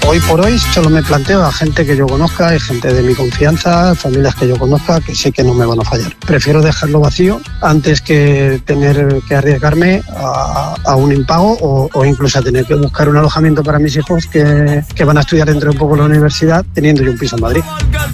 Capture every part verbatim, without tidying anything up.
hoy por hoy solo me planteo a gente que yo conozca, y gente de mi confianza, familias que yo conozca, que sé que no me van a fallar. Prefiero dejarlo vacío antes que tener que arriesgarme a, a un impago o, o incluso a tener que buscar un alojamiento para mis hijos que, que van a estudiar dentro de poco en la universidad, teniendo yo un piso en Madrid.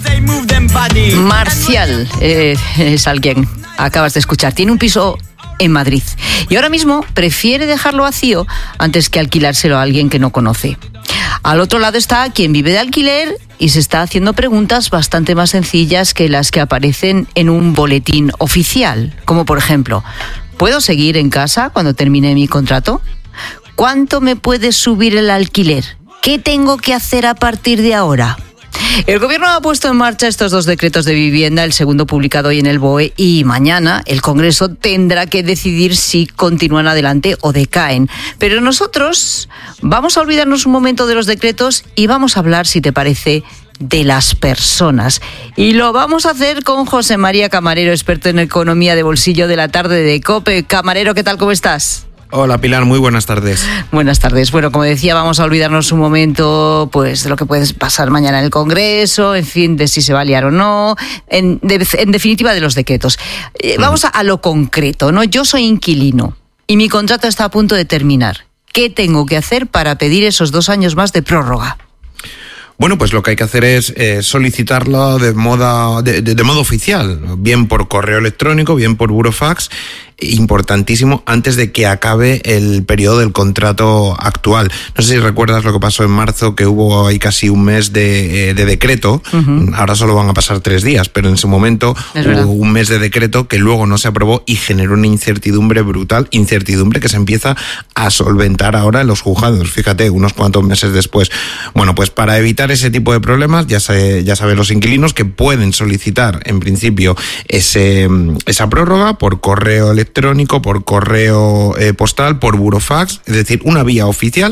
Marcial eh, es alguien, acabas de escuchar, tiene un piso en Madrid y ahora mismo prefiere dejarlo vacío antes que alquilárselo a alguien que no conoce. Al otro lado está quien vive de alquiler y se está haciendo preguntas bastante más sencillas que las que aparecen en un boletín oficial, como por ejemplo, ¿puedo seguir en casa cuando termine mi contrato? ¿Cuánto me puede subir el alquiler? ¿Qué tengo que hacer a partir de ahora? El Gobierno ha puesto en marcha estos dos decretos de vivienda, el segundo publicado hoy en el B O E, y mañana el Congreso tendrá que decidir si continúan adelante o decaen. Pero nosotros vamos a olvidarnos un momento de los decretos y vamos a hablar, si te parece, de las personas. Y lo vamos a hacer con José María Camarero, experto en economía de bolsillo de la tarde de COPE. Camarero, ¿qué tal? ¿Cómo estás? Hola Pilar, muy buenas tardes. Buenas tardes. Bueno, como decía, vamos a olvidarnos un momento pues de lo que puede pasar mañana en el Congreso, en fin, de si se va a liar o no, en, de, en definitiva de los decretos. Eh, vamos a, a lo concreto, ¿no? Yo soy inquilino y mi contrato está a punto de terminar. ¿Qué tengo que hacer para pedir esos dos años más de prórroga? Bueno, pues lo que hay que hacer es eh, solicitarlo de, moda, de, de, de modo oficial, bien por correo electrónico, bien por burofax, importantísimo antes de que acabe el periodo del contrato actual. No sé si recuerdas lo que pasó en marzo, que hubo ahí casi un mes de, de decreto. Uh-huh. Ahora solo van a pasar tres días, pero en su momento es hubo verdad. un mes de decreto que luego no se aprobó y generó una incertidumbre brutal, incertidumbre que se empieza a solventar ahora en los juzgados, fíjate, unos cuantos meses después. Bueno, pues para evitar ese tipo de problemas, ya, se, ya saben los inquilinos que pueden solicitar en principio ese, esa prórroga por correo electrónico electrónico, por correo eh, postal, por burofax, es decir, una vía oficial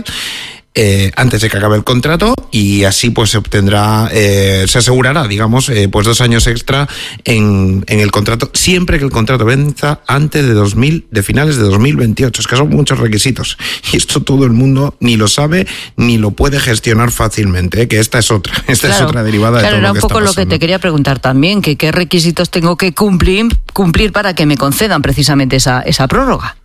eh, antes de que acabe el contrato, y así pues se obtendrá, eh, se asegurará, digamos, eh, pues dos años extra en, en el contrato, siempre que el contrato venza antes de dos mil, de finales de dos mil veintiocho. Es que son muchos requisitos y esto todo el mundo ni lo sabe ni lo puede gestionar fácilmente, ¿eh? Que esta es otra, esta claro, es otra derivada claro, de todo era lo que un poco está lo que te quería preguntar también, que qué requisitos tengo que cumplir, cumplir para que me concedan precisamente esa, esa prórroga.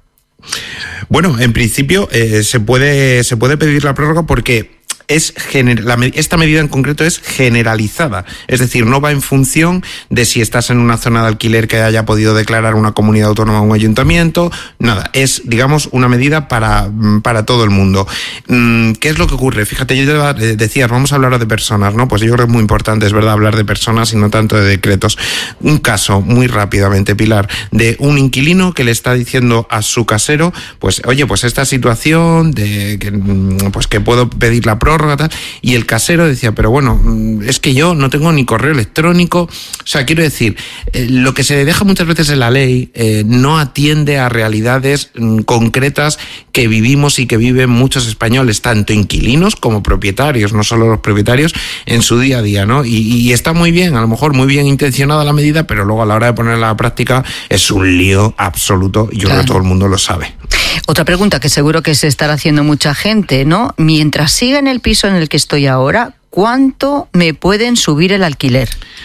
Bueno, en principio eh, se puede se puede pedir la prórroga porque es gener- la, esta medida en concreto es generalizada, es decir, no va en función de si estás en una zona de alquiler que haya podido declarar una comunidad autónoma o un ayuntamiento, nada, es, digamos, una medida para, para todo el mundo. ¿Qué es lo que ocurre? Fíjate, yo decía, vamos a hablar de personas, ¿no? Pues yo creo que es muy importante, es verdad, hablar de personas y no tanto de decretos. Un caso, muy rápidamente, Pilar, de un inquilino que le está diciendo a su casero, pues, oye, pues esta situación de que, pues que puedo pedir la prórroga, tal, y el casero decía, pero bueno, es que yo no tengo ni correo electrónico. O sea, quiero decir, eh, lo que se deja muchas veces en la ley eh, no atiende a realidades mm, concretas que vivimos y que viven muchos españoles, tanto inquilinos como propietarios, no solo los propietarios, en su día a día, ¿no? Y, y está muy bien, a lo mejor muy bien intencionada la medida, pero luego a la hora de ponerla a la práctica es un lío absoluto, y yo claro. creo que todo el mundo lo sabe. Otra pregunta que seguro que se estará haciendo mucha gente, ¿no? Mientras siga en el piso en el que estoy ahora, ¿cuánto me pueden subir el alquiler?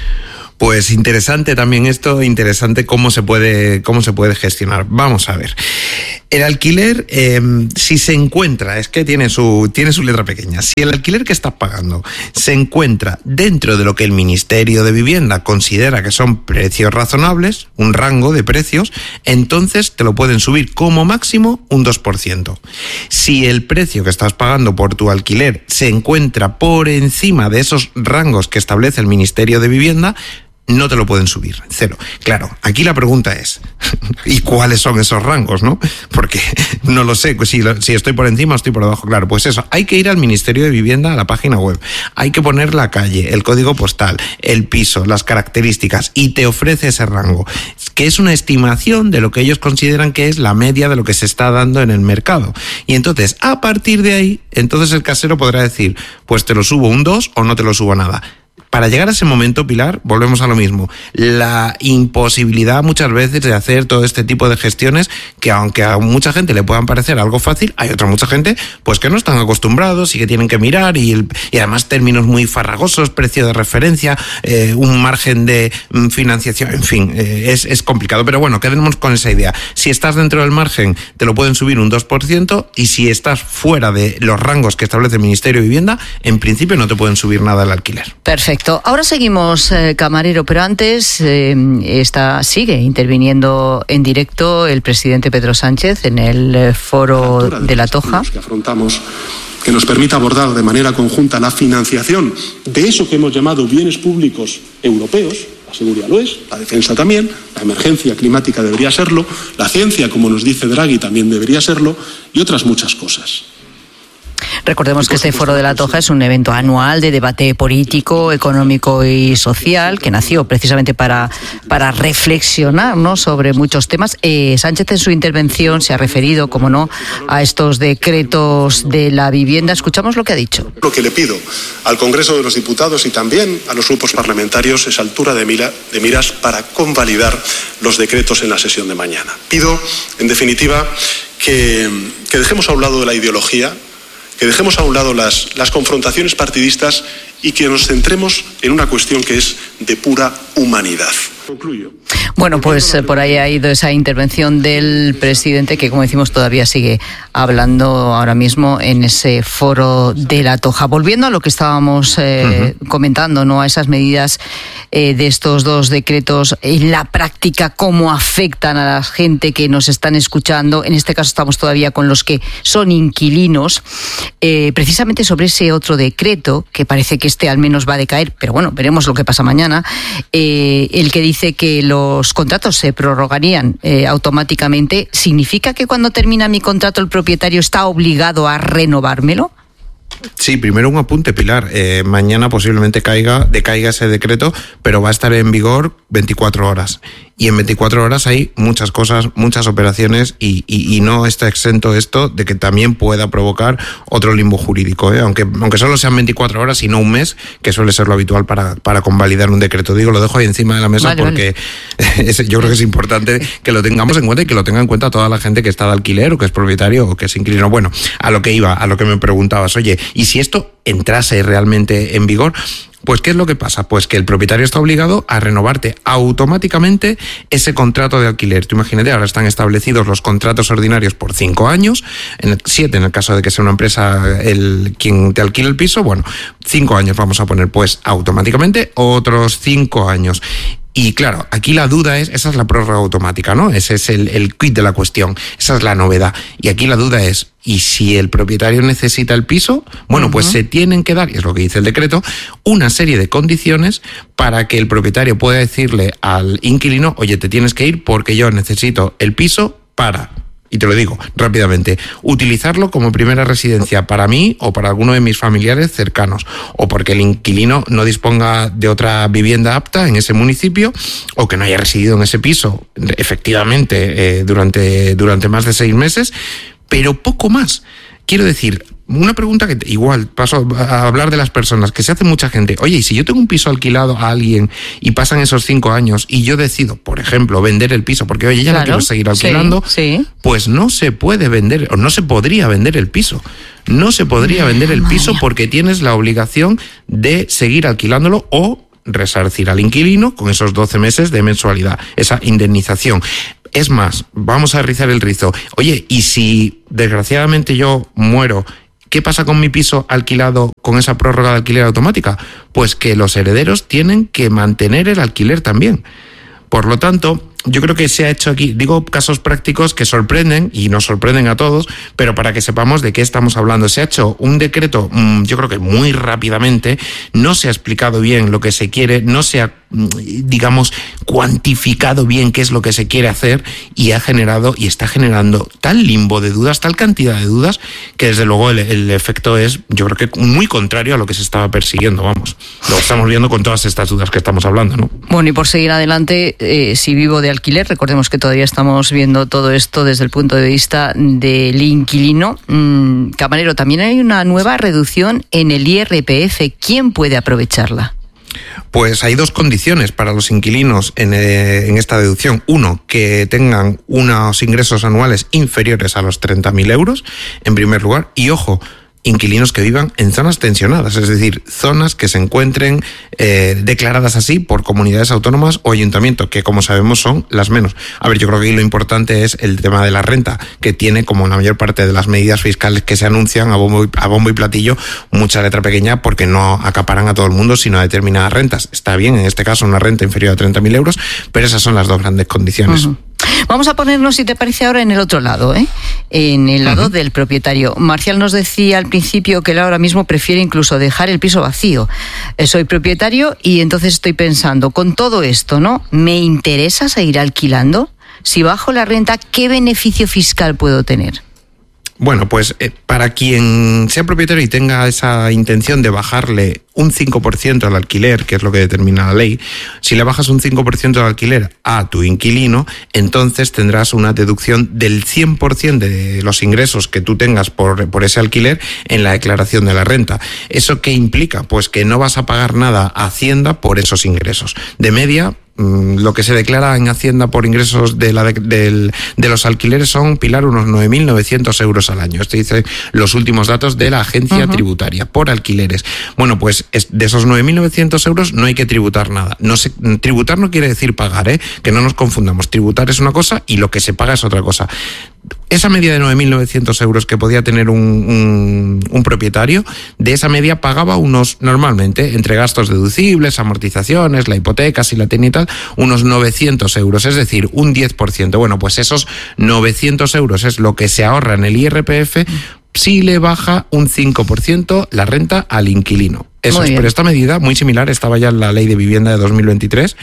Pues interesante también esto, interesante cómo se puede, cómo se puede gestionar. Vamos a ver. El alquiler, eh, si se encuentra, es que tiene su, tiene su letra pequeña, si el alquiler que estás pagando se encuentra dentro de lo que el Ministerio de Vivienda considera que son precios razonables, un rango de precios, entonces te lo pueden subir como máximo un dos por ciento. Si el precio que estás pagando por tu alquiler se encuentra por encima de esos rangos que establece el Ministerio de Vivienda, no te lo pueden subir, cero. Claro, aquí la pregunta es, ¿y cuáles son esos rangos, no? Porque no lo sé, si, si estoy por encima o estoy por debajo. Claro, pues eso, hay que ir al Ministerio de Vivienda, a la página web, hay que poner la calle, el código postal, el piso, las características, y te ofrece ese rango, que es una estimación de lo que ellos consideran que es la media de lo que se está dando en el mercado. Y entonces, a partir de ahí, entonces el casero podrá decir, pues te lo subo un dos o no te lo subo nada. para llegar a ese momento, Pilar, volvemos a lo mismo. La imposibilidad muchas veces de hacer todo este tipo de gestiones que, aunque a mucha gente le puedan parecer algo fácil, hay otra mucha gente pues que no están acostumbrados y que tienen que mirar y, el, y además términos muy farragosos, precio de referencia, eh, un margen de mm, financiación, en fin, eh, es, es complicado. Pero bueno, quedemos con esa idea. Si estás dentro del margen, te lo pueden subir un dos por ciento, y si estás fuera de los rangos que establece el Ministerio de Vivienda, en principio no te pueden subir nada el alquiler. Perfecto. Ahora seguimos, eh, Camarero, pero antes eh, está, sigue interviniendo en directo el presidente Pedro Sánchez en el eh, foro de, de la Toja. Que afrontamos, que nos permita abordar de manera conjunta la financiación de eso que hemos llamado bienes públicos europeos. La seguridad lo es, la defensa también, la emergencia climática debería serlo, la ciencia, como nos dice Draghi, también debería serlo, y otras muchas cosas. Recordemos que este Foro de la Toja es un evento anual de debate político, económico y social que nació precisamente para, para reflexionar, ¿no?, sobre muchos temas. Eh, Sánchez en su intervención se ha referido, como no, a estos decretos de la vivienda. Escuchamos lo que ha dicho. Lo que le pido al Congreso de los Diputados y también a los grupos parlamentarios es altura de, mira, de miras para convalidar los decretos en la sesión de mañana. Pido, en definitiva, que, que dejemos a un lado de la ideología, que dejemos a un lado las, las confrontaciones partidistas y que nos centremos en una cuestión que es de pura humanidad. Concluyo. Bueno, pues eh, por ahí ha ido esa intervención del presidente que, como decimos, todavía sigue hablando ahora mismo en ese Foro de la Toja. Volviendo a lo que estábamos eh, uh-huh. comentando, ¿no?, a esas medidas eh, de estos dos decretos en la práctica, cómo afectan a la gente que nos están escuchando. En este caso estamos todavía con los que son inquilinos, eh, precisamente sobre ese otro decreto, que parece que este al menos va a decaer, pero bueno, veremos lo que pasa mañana, eh, el que dice que los contratos se prorrogarían eh, automáticamente. ¿Significa que cuando termina mi contrato el propietario está obligado a renovármelo? Sí, primero un apunte, Pilar. Eh, mañana posiblemente caiga, decaiga ese decreto, pero va a estar en vigor veinticuatro horas. Y en veinticuatro horas hay muchas cosas, muchas operaciones y, y, y no está exento esto de que también pueda provocar otro limbo jurídico, ¿eh? aunque, aunque solo sean veinticuatro horas y no un mes, que suele ser lo habitual para, para convalidar un decreto. Digo, lo dejo ahí encima de la mesa vale, porque vale. es, yo creo que es importante que lo tengamos en cuenta y que lo tenga en cuenta toda la gente que está de alquiler o que es propietario o que es inquilino. Bueno, a lo que iba, a lo que me preguntabas, oye, ¿y si esto entrase realmente en vigor? Pues, ¿qué es lo que pasa? Pues que el propietario está obligado a renovarte automáticamente ese contrato de alquiler. Tú imagínate, ahora están establecidos los contratos ordinarios por cinco años, en el, siete en el caso de que sea una empresa el quien te alquile el piso, bueno, cinco años vamos a poner, pues automáticamente otros cinco años. Y claro, aquí la duda es, esa es la prórroga automática, ¿no? Ese es el, el quid de la cuestión, esa es la novedad. Y aquí la duda es, ¿y si el propietario necesita el piso? Bueno, uh-huh. pues se tienen que dar, y es lo que dice el decreto, una serie de condiciones para que el propietario pueda decirle al inquilino, oye, te tienes que ir porque yo necesito el piso para... Y te lo digo rápidamente, utilizarlo como primera residencia para mí o para alguno de mis familiares cercanos, o porque el inquilino no disponga de otra vivienda apta en ese municipio, o que no haya residido en ese piso efectivamente eh, durante, durante más de seis meses, pero poco más. Quiero decir, una pregunta que igual paso a hablar de las personas, que se hace mucha gente. Oye, y si yo tengo un piso alquilado a alguien y pasan esos cinco años y yo decido, por ejemplo, vender el piso, porque oye, ya claro, no quiero seguir alquilando, sí, sí. pues no se puede vender, o no se podría vender el piso. No se podría vender el piso porque tienes la obligación de seguir alquilándolo o resarcir al inquilino con esos doce meses de mensualidad, esa indemnización. Es más, vamos a rizar el rizo. Oye, ¿y si desgraciadamente yo muero, qué pasa con mi piso alquilado con esa prórroga de alquiler automática? Pues que los herederos tienen que mantener el alquiler también. Por lo tanto, yo creo que se ha hecho aquí, digo casos prácticos que sorprenden y nos sorprenden a todos, pero para que sepamos de qué estamos hablando. Se ha hecho un decreto, yo creo que muy rápidamente, no se ha explicado bien lo que se quiere, no se ha, digamos, cuantificado bien qué es lo que se quiere hacer y ha generado y está generando tal limbo de dudas, tal cantidad de dudas, que desde luego el, el efecto es, yo creo que muy contrario a lo que se estaba persiguiendo, vamos. Lo estamos viendo con todas estas dudas que estamos hablando, ¿no? Bueno, y por seguir adelante, eh, si vivo de alquiler, recordemos que todavía estamos viendo todo esto desde el punto de vista del inquilino. Mm, Camarero, también hay una nueva reducción en el I R P F. ¿Quién puede aprovecharla? Pues hay dos condiciones para los inquilinos en, eh, en esta deducción. Uno, que tengan unos ingresos anuales inferiores a los treinta mil euros, en primer lugar. Y ojo, inquilinos que vivan en zonas tensionadas, es decir, zonas que se encuentren eh, declaradas así por comunidades autónomas o ayuntamientos, que como sabemos son las menos. A ver, yo creo que lo importante es el tema de la renta, que tiene, como la mayor parte de las medidas fiscales que se anuncian a bombo y, a bombo y platillo, mucha letra pequeña, porque no acaparan a todo el mundo, sino a determinadas rentas. Está bien, en este caso, una renta inferior a treinta mil euros, pero esas son las dos grandes condiciones. Uh-huh. Vamos a ponernos, si te parece, ahora en el otro lado, ¿eh? En el lado uh-huh. del propietario. Marcial nos decía al principio que él ahora mismo prefiere incluso dejar el piso vacío. Eh, soy propietario y entonces estoy pensando, con todo esto, ¿no? ¿Me interesa seguir alquilando? Si bajo la renta, ¿qué beneficio fiscal puedo tener? Bueno, pues eh, para quien sea propietario y tenga esa intención de bajarle un cinco por ciento al alquiler, que es lo que determina la ley, si le bajas un cinco por ciento al alquiler a tu inquilino, entonces tendrás una deducción del cien por ciento de los ingresos que tú tengas por, por ese alquiler en la declaración de la renta. ¿Eso qué implica? Pues que no vas a pagar nada a Hacienda por esos ingresos. De media, lo que se declara en Hacienda por ingresos de, la de, de, de los alquileres son, Pilar, unos nueve mil novecientos euros al año. Esto dice los últimos datos de la agencia uh-huh. tributaria por alquileres. Bueno, pues es, de esos nueve mil novecientos euros no hay que tributar nada. No se, tributar no quiere decir pagar, ¿eh? Que no nos confundamos. Tributar es una cosa y lo que se paga es otra cosa. Esa media de nueve mil novecientos euros que podía tener un, un, un propietario, de esa media pagaba unos, normalmente, entre gastos deducibles, amortizaciones, la hipoteca, si la tenía y tal, unos novecientos euros, es decir, un diez por ciento. Bueno, pues esos novecientos euros es lo que se ahorra en el I R P F si le baja un cinco por ciento la renta al inquilino. Eso es, pero esta medida, muy similar, estaba ya en la Ley de Vivienda de dos mil veintitrés,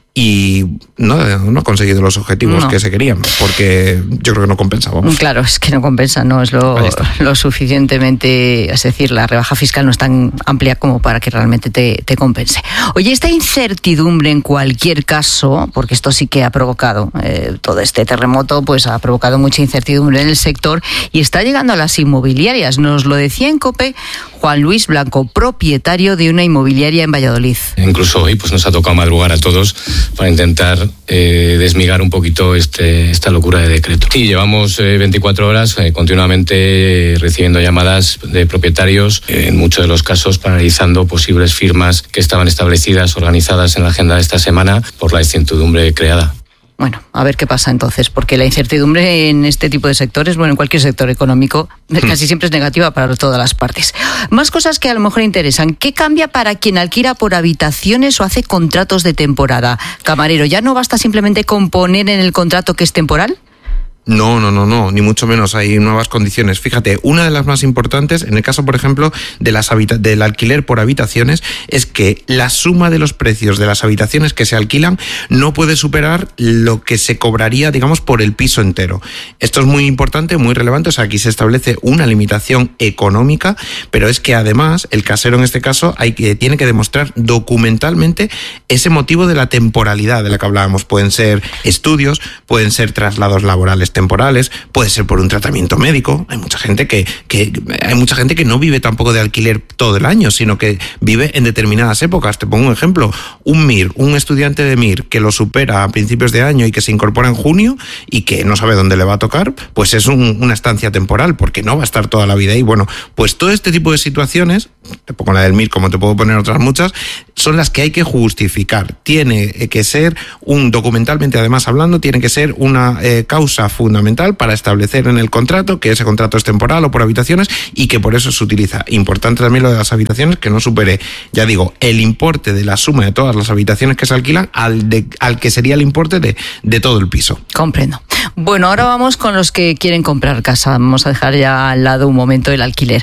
y no, no ha conseguido los objetivos no. que se querían, porque yo creo que no compensa. Vamos. Claro, es que no compensa, no es lo, lo suficientemente, es decir, la rebaja fiscal no es tan amplia como para que realmente te, te compense. Oye, esta incertidumbre en cualquier caso, porque esto sí que ha provocado, eh, todo este terremoto, pues ha provocado mucha incertidumbre en el sector y está llegando a las inmobiliarias. Nos lo decía en COPE Juan Luis Blanco, propietario de una inmobiliaria en Valladolid. Incluso hoy pues nos ha tocado madrugar a todos para intentar eh, desmigar un poquito este, esta locura de decreto. Sí, llevamos eh, veinticuatro horas eh, continuamente eh, recibiendo llamadas de propietarios, eh, en muchos de los casos paralizando posibles firmas que estaban establecidas, organizadas en la agenda de esta semana por la incertidumbre creada. Bueno, a ver qué pasa entonces, porque la incertidumbre en este tipo de sectores, bueno, en cualquier sector económico, casi siempre es negativa para todas las partes. Más cosas que a lo mejor interesan. ¿Qué cambia para quien alquila por habitaciones o hace contratos de temporada? Camarero, ¿ya no basta simplemente con poner en el contrato que es temporal? No, no, no, no, ni mucho menos, hay nuevas condiciones. Fíjate, una de las más importantes, en el caso, por ejemplo, de las habita- del alquiler por habitaciones, es que la suma de los precios de las habitaciones que se alquilan no puede superar lo que se cobraría, digamos, por el piso entero. Esto es muy importante, muy relevante, o sea, aquí se establece una limitación económica, pero es que además el casero en este caso hay que, tiene que demostrar documentalmente ese motivo de la temporalidad de la que hablábamos. Pueden ser estudios, pueden ser traslados laborales temporales, puede ser por un tratamiento médico. Hay mucha gente que, que hay mucha gente que no vive tampoco de alquiler todo el año, sino que vive en determinadas épocas. Te pongo un ejemplo, un M I R, un estudiante de M I R que lo supera a principios de año y que se incorpora en junio y que no sabe dónde le va a tocar, pues es un, una estancia temporal, porque no va a estar toda la vida ahí. Bueno, pues todo este tipo de situaciones, te pongo la del M I R como te puedo poner otras muchas, son las que hay que justificar. Tiene que ser un, documentalmente además hablando, tiene que ser una eh, causa fundamental fundamental para establecer en el contrato que ese contrato es temporal o por habitaciones y que por eso se utiliza. Importante también lo de las habitaciones, que no supere, ya digo, el importe de la suma de todas las habitaciones que se alquilan al, de, al que sería el importe de, de todo el piso. Comprendo. Bueno, ahora vamos con los que quieren comprar casa. Vamos a dejar ya al lado un momento el alquiler.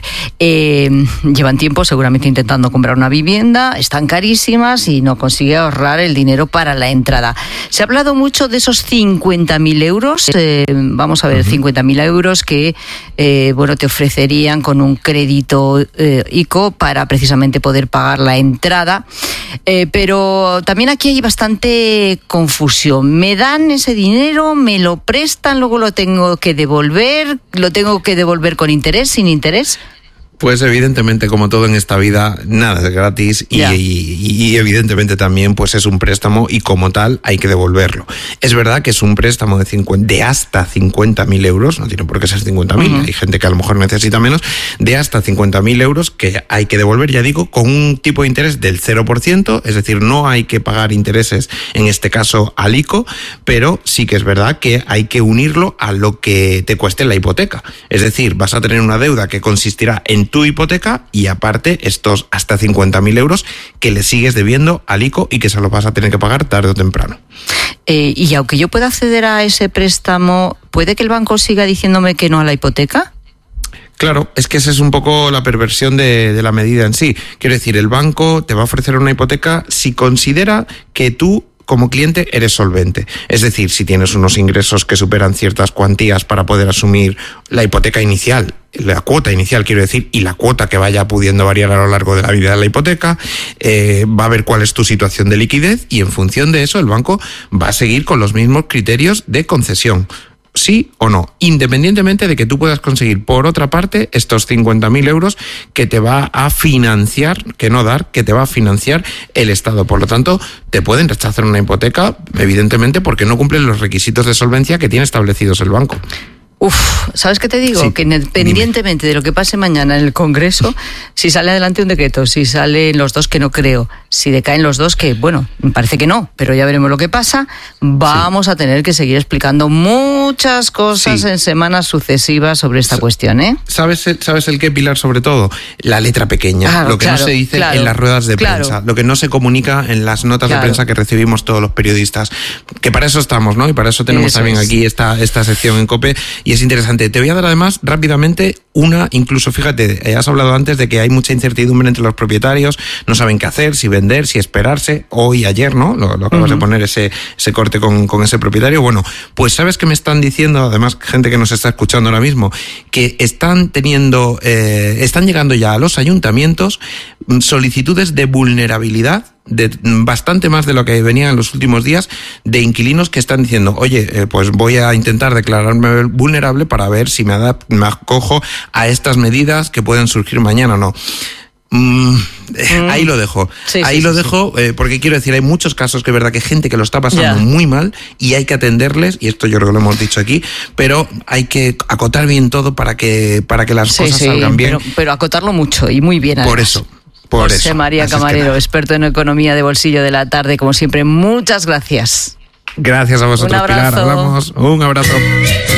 Eh, llevan tiempo seguramente intentando comprar una vivienda, están carísimas y no consigue ahorrar el dinero para la entrada. Se ha hablado mucho de esos cincuenta mil euros, eh, vamos a ver, uh-huh. cincuenta mil euros que eh, bueno, te ofrecerían con un crédito eh, ICO para precisamente poder pagar la entrada. Eh, pero también aquí hay bastante confusión. ¿Me dan ese dinero? ¿Me lo prestan? ¿Luego lo tengo que devolver? ¿Lo tengo que devolver con interés, sin interés? Pues evidentemente, como todo en esta vida, nada es gratis y, y, y evidentemente también pues es un préstamo y como tal hay que devolverlo. Es verdad que es un préstamo de, cincuenta, de hasta cincuenta mil euros, no tiene por qué ser cincuenta mil, uh-huh. Hay gente que a lo mejor necesita menos, de hasta cincuenta mil euros que hay que devolver, ya digo, con un tipo de interés del cero por ciento, es decir, no hay que pagar intereses, en este caso al ICO, pero sí que es verdad que hay que unirlo a lo que te cueste la hipoteca. Es decir, vas a tener una deuda que consistirá en tu hipoteca y aparte estos hasta cincuenta mil euros que le sigues debiendo al ICO y que se lo vas a tener que pagar tarde o temprano. Eh, y aunque yo pueda acceder a ese préstamo, ¿puede que el banco siga diciéndome que no a la hipoteca? Claro, es que esa es un poco la perversión de, de la medida en sí. Quiero decir, el banco te va a ofrecer una hipoteca si considera que tú como cliente eres solvente. Es decir, si tienes unos ingresos que superan ciertas cuantías para poder asumir la hipoteca inicial, la cuota inicial quiero decir, y la cuota que vaya pudiendo variar a lo largo de la vida de la hipoteca, eh, va a ver cuál es tu situación de liquidez y en función de eso el banco va a seguir con los mismos criterios de concesión. Sí o no, independientemente de que tú puedas conseguir por otra parte estos cincuenta mil euros que te va a financiar, que no dar, que te va a financiar el Estado. Por lo tanto, te pueden rechazar una hipoteca, evidentemente, porque no cumplen los requisitos de solvencia que tiene establecidos el banco. Uf, ¿sabes qué te digo? Sí, que independientemente dime. de lo que pase mañana en el Congreso, si sale adelante un decreto, si salen los dos, que no creo, si decaen los dos, que bueno, me parece que no, pero ya veremos lo que pasa, vamos sí. a tener que seguir explicando muchas cosas sí. en semanas sucesivas sobre esta S- cuestión, ¿eh? ¿Sabes, ¿Sabes el qué, Pilar? Sobre todo, la letra pequeña, claro, lo que claro, no se dice claro, en las ruedas de claro. prensa, lo que no se comunica en las notas claro. de prensa que recibimos todos los periodistas, que para eso estamos, ¿no? Y para eso tenemos eso también es. aquí esta, esta sección en COPE, y es interesante. Te voy a dar además rápidamente una, incluso fíjate, has hablado antes de que hay mucha incertidumbre entre los propietarios, no saben qué hacer, si vender, si esperarse, hoy, ayer, ¿no? Lo, lo acabas uh-huh. de poner ese, ese corte con, con ese propietario. Bueno, pues sabes que me están diciendo, además gente que nos está escuchando ahora mismo, que están teniendo, eh, están llegando ya a los ayuntamientos solicitudes de vulnerabilidad, de bastante más de lo que venían en los últimos días, de inquilinos que están diciendo, oye, eh, pues voy a intentar declararme vulnerable para ver si me, adap- me acojo a estas medidas que pueden surgir mañana o no. Mm, mm. Ahí lo dejo, sí, ahí sí, lo sí, dejo sí. Eh, porque quiero decir, hay muchos casos que es verdad que hay gente que lo está pasando yeah. muy mal y hay que atenderles, y esto yo creo que lo hemos dicho aquí, pero hay que acotar bien todo para que, para que las sí, cosas sí, salgan bien. Pero, pero acotarlo mucho y muy bien. Además. Por eso. Por José eso. María Así Camarero, es que experto en economía de bolsillo de la tarde, como siempre, muchas gracias. Gracias a vosotros, Un abrazo. Pilar. Hablamos. Un abrazo.